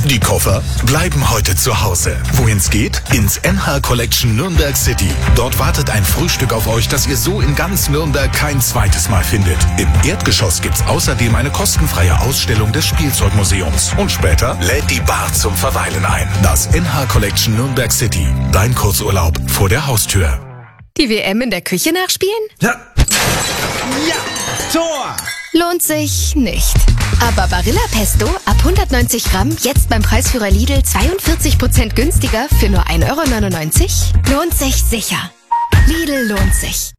Die Koffer bleiben heute zu Hause. Wohin's geht? Ins NH Collection Nürnberg City. Dort wartet ein Frühstück auf euch, das ihr so in ganz Nürnberg kein zweites Mal findet. Im Erdgeschoss gibt's außerdem eine kostenfreie Ausstellung des Spielzeugmuseums. Und später lädt die Bar zum Verweilen ein. Das NH Collection Nürnberg City. Dein Kurzurlaub vor der Haustür. Die WM in der Küche nachspielen? Ja! Tor! Lohnt sich nicht. Aber Barilla Pesto ab 190 Gramm jetzt beim Preisführer Lidl 42% günstiger für nur 1,99 €? Lohnt sich sicher. Lidl lohnt sich.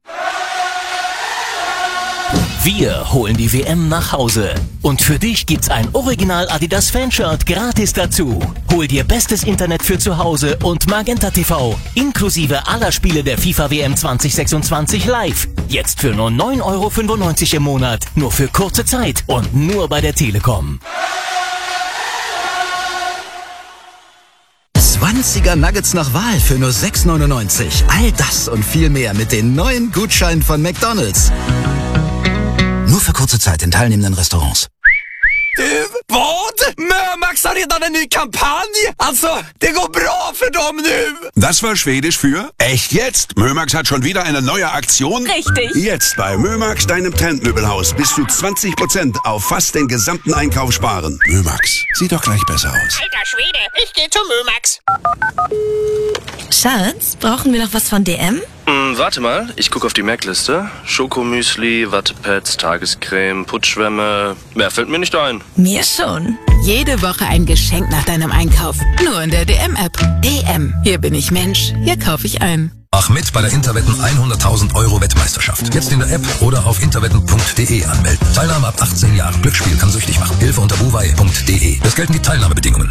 Wir holen die WM nach Hause. Und für dich gibt's ein Original Adidas Fanshirt gratis dazu. Hol dir bestes Internet für zu Hause und Magenta TV, inklusive aller Spiele der FIFA WM 2026 live. Jetzt für nur 9,95 € im Monat. Nur für kurze Zeit und nur bei der Telekom. 20er Nuggets nach Wahl für nur 6,99 €. All das und viel mehr mit den neuen Gutscheinen von McDonald's. Nur für kurze Zeit in teilnehmenden Restaurants. Vad? Mömax har redan en ny kampanj? Alltså, det går bra för dem nu! Das war Schwedisch für echt jetzt. Mömax hat schon wieder eine neue Aktion. Richtig. Jetzt bei Mömax, deinem Trendmöbelhaus, bis zu 20% auf fast den gesamten Einkauf sparen. Mömax, sieht doch gleich besser aus. Alter Schwede, ich geh zu Mömax. Schatz, brauchen wir noch was von DM? Warte mal, ich gucke auf die Merkliste. Schokomüsli, Wattepads, Tagescreme, Putzschwämme. Mehr fällt mir nicht ein. Mir schon. Jede Woche ein Geschenk nach deinem Einkauf. Nur in der DM-App. DM. Hier bin ich Mensch. Hier kaufe ich ein. Mach mit bei der Interwetten 100.000 € Wettmeisterschaft. Jetzt in der App oder auf interwetten.de anmelden. Teilnahme ab 18 Jahren. Glücksspiel kann süchtig machen. Hilfe unter buwei.de. Es gelten die Teilnahmebedingungen.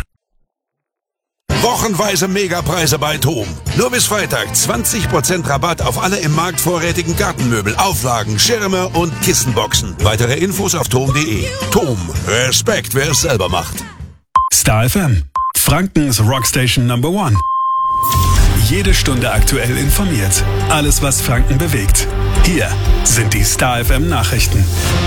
Wochenweise Megapreise bei TOM. Nur bis Freitag 20% Rabatt auf alle im Markt vorrätigen Gartenmöbel, Auflagen, Schirme und Kissenboxen. Weitere Infos auf tom.de. TOM. Respekt, wer es selber macht. Star FM. Frankens Rockstation Number 1. Jede Stunde aktuell informiert. Alles, was Franken bewegt. Hier sind die Star FM Nachrichten.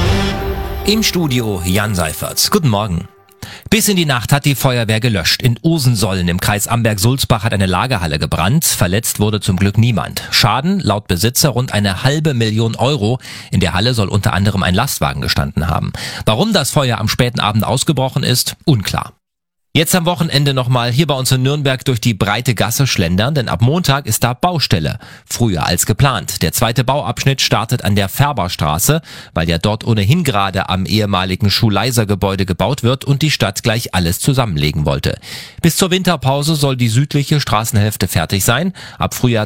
Im Studio Jan Seifertz. Guten Morgen. Bis in die Nacht hat die Feuerwehr gelöscht. In Usensollen im Kreis Amberg-Sulzbach hat eine Lagerhalle gebrannt. Verletzt wurde zum Glück niemand. Schaden, laut Besitzer, rund 500.000 €. In der Halle soll unter anderem ein Lastwagen gestanden haben. Warum das Feuer am späten Abend ausgebrochen ist, unklar. Jetzt am Wochenende nochmal hier bei uns in Nürnberg durch die breite Gasse schlendern, denn ab Montag ist da Baustelle. Früher als geplant. Der zweite Bauabschnitt startet an der Färberstraße, weil ja dort ohnehin gerade am ehemaligen Schuleiser-Gebäude gebaut wird und die Stadt gleich alles zusammenlegen wollte. Bis zur Winterpause soll die südliche Straßenhälfte fertig sein. Ab Frühjahr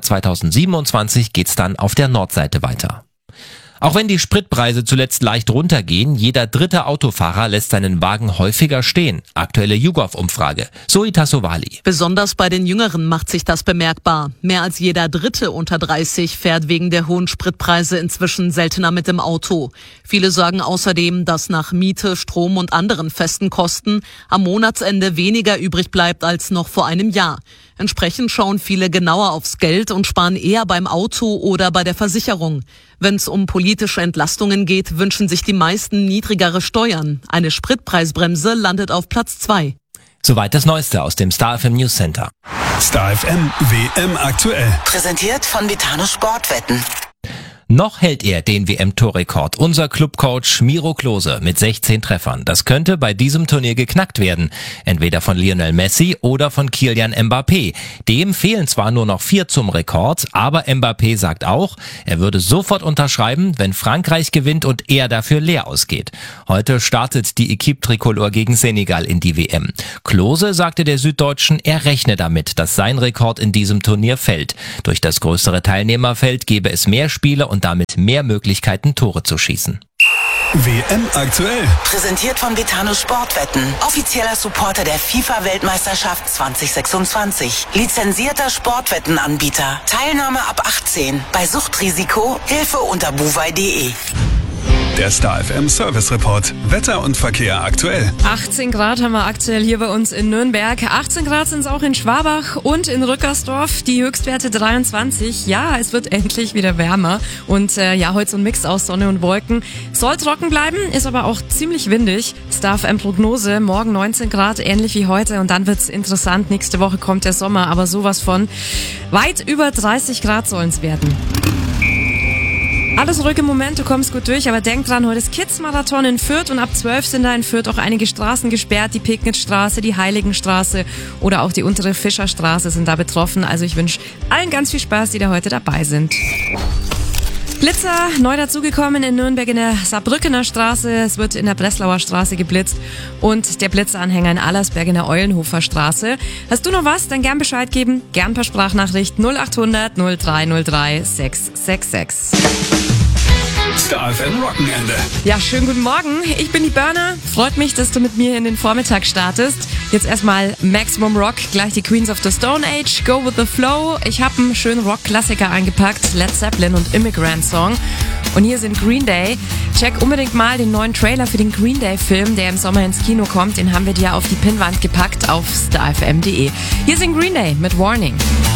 2027 geht's dann auf der Nordseite weiter. Auch wenn die Spritpreise zuletzt leicht runtergehen, jeder dritte Autofahrer lässt seinen Wagen häufiger stehen. Aktuelle YouGov-Umfrage. Zoe Tassovali. Besonders bei den Jüngeren macht sich das bemerkbar. Mehr als jeder Dritte unter 30 fährt wegen der hohen Spritpreise inzwischen seltener mit dem Auto. Viele sagen außerdem, dass nach Miete, Strom und anderen festen Kosten am Monatsende weniger übrig bleibt als noch vor einem Jahr. Entsprechend schauen viele genauer aufs Geld und sparen eher beim Auto oder bei der Versicherung. Wenn es um politische Entlastungen geht, wünschen sich die meisten niedrigere Steuern. Eine Spritpreisbremse landet auf Platz 2. Soweit das Neueste aus dem Star FM News Center. Star FM WM aktuell. Präsentiert von Vitano Sportwetten. Noch hält er den WM-Torrekord, unser Clubcoach Miro Klose mit 16 Treffern. Das könnte bei diesem Turnier geknackt werden. Entweder von Lionel Messi oder von Kylian Mbappé. Dem fehlen zwar nur noch 4 zum Rekord, aber Mbappé sagt auch, er würde sofort unterschreiben, wenn Frankreich gewinnt und er dafür leer ausgeht. Heute startet die Equipe Tricolore gegen Senegal in die WM. Klose sagte der Süddeutschen, er rechne damit, dass sein Rekord in diesem Turnier fällt. Durch das größere Teilnehmerfeld gebe es mehr Spiele und damit mehr Möglichkeiten, Tore zu schießen. WM aktuell. Präsentiert von Vitano Sportwetten. Offizieller Supporter der FIFA-Weltmeisterschaft 2026. Lizenzierter Sportwettenanbieter. Teilnahme ab 18. Bei Suchtrisiko Hilfe unter buwei.de. Der Star FM Service Report. Wetter und Verkehr aktuell. 18 Grad haben wir aktuell hier bei uns in Nürnberg. 18 Grad sind es auch in Schwabach und in Rückersdorf. Die Höchstwerte 23. Ja, es wird endlich wieder wärmer. Und heute so ein Mix aus Sonne und Wolken. Soll trocken bleiben, ist aber auch ziemlich windig. Star FM Prognose, morgen 19 Grad, ähnlich wie heute. Und dann wird's interessant. Nächste Woche kommt der Sommer, aber sowas von weit über 30 Grad sollen es werden. Alles ruhig im Moment, du kommst gut durch, aber denk dran, heute ist Kids-Marathon in Fürth und ab 12 sind da in Fürth auch einige Straßen gesperrt. Die Pegnitzstraße, die Heiligenstraße oder auch die untere Fischerstraße sind da betroffen. Also ich wünsche allen ganz viel Spaß, die da heute dabei sind. Blitzer, neu dazugekommen in Nürnberg in der Saarbrückener Straße. Es wird in der Breslauer Straße geblitzt und der Blitzeranhänger in Allersberg in der Eulenhofer Straße. Hast du noch was? Dann gern Bescheid geben. Gern per Sprachnachricht 0800 0303 666. Star FM Wochenende. Ja, schönen guten Morgen. Ich bin die Berner. Freut mich, dass du mit mir in den Vormittag startest. Jetzt erstmal Maximum Rock, gleich die Queens of the Stone Age, Go with the Flow. Ich habe einen schönen Rock-Klassiker eingepackt, Led Zeppelin und Immigrant Song. Und hier sind Green Day. Check unbedingt mal den neuen Trailer für den Green Day-Film, der im Sommer ins Kino kommt. Den haben wir dir auf die Pinnwand gepackt auf starfm.de. Hier sind Green Day mit Warning.